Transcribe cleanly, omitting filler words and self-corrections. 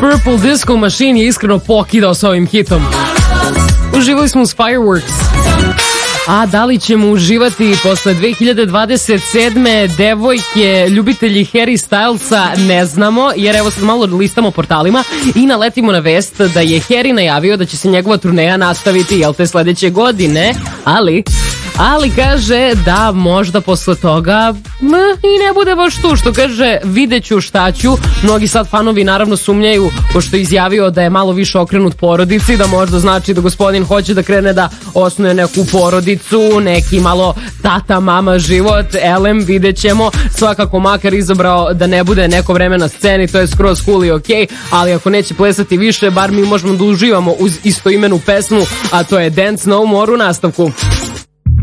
Purple Disco Machine je iskreno pokidao sa ovim hitom. Uživali smo uz Fireworks. A da li ćemo uživati posle 2027. devojke, ljubitelji Harry Stylesa, ne znamo, jer evo sad malo listamo portalima i naletimo na vest da je Harry najavio da će se njegova turneja nastaviti, jel te, sledeće godine, ali kaže da možda posle toga i ne bude baš tu, što kaže vidjet ću šta ću. Mnogi sad fanovi naravno sumnjaju, pošto je izjavio da je malo više okrenut porodici, da možda znači da gospodin hoće da krene da osnuje neku porodicu, neki malo tata, mama život, elem, vidjet ćemo. Svakako makar izabrao da ne bude neko vreme na sceni, to je skroz cool i okej, ali ako neće plesati više, bar mi možemo da uživamo uz istoimenu pesmu, a to je Dance No More u nastavku.